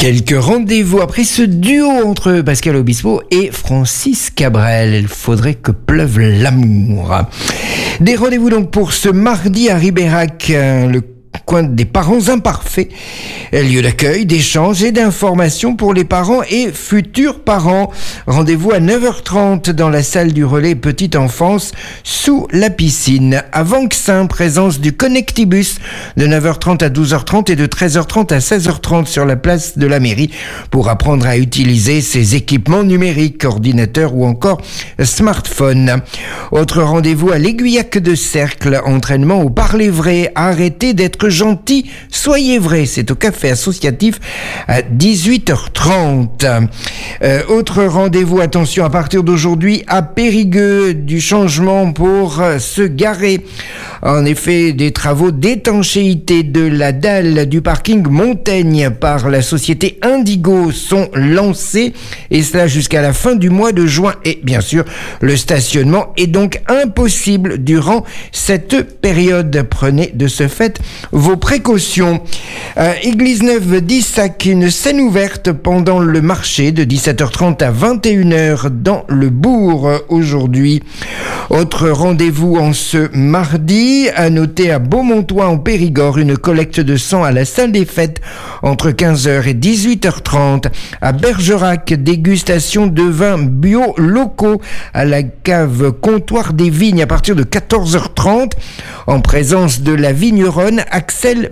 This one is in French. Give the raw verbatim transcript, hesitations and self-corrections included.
Quelques rendez-vous après ce duo entre Pascal Obispo et Francis Cabrel. Il faudrait que pleuve l'amour. Des rendez-vous donc pour ce mardi à Ribérac, le coin des parents imparfaits, lieu d'accueil, d'échange et d'information pour les parents et futurs parents. Rendez-vous à neuf heures trente dans la salle du relais Petite Enfance sous la piscine. À Vanxin, présence du Connectibus de neuf heures trente à douze heures trente et de treize heures trente à seize heures trente sur la place de la mairie pour apprendre à utiliser ces équipements numériques, ordinateurs ou encore smartphones. Autre rendez-vous à l'Aiguillac de Cercle, entraînement au parler vrai, arrêtez d'être gentil, soyez vrai, c'est au café associatif à dix-huit heures trente. Euh, autre rendez-vous, attention, à partir d'aujourd'hui à Périgueux, du changement pour euh, se garer. En effet, des travaux d'étanchéité de la dalle du parking Montaigne par la société Indigo sont lancés, et cela jusqu'à la fin du mois de juin. Et bien sûr, le stationnement est donc impossible durant cette période. Prenez de ce fait vos précautions. Euh, Église Neuve d'Issac, une scène ouverte pendant le marché de dix-sept heures trente à vingt et une heures dans le bourg aujourd'hui. Autre rendez-vous en ce mardi, à noter à Beaumontois en Périgord, une collecte de sang à la salle des fêtes entre quinze heures et dix-huit heures trente. À Bergerac, dégustation de vins bio locaux à la cave Comptoir des Vignes à partir de quatorze heures trente en présence de la vigneronne Axel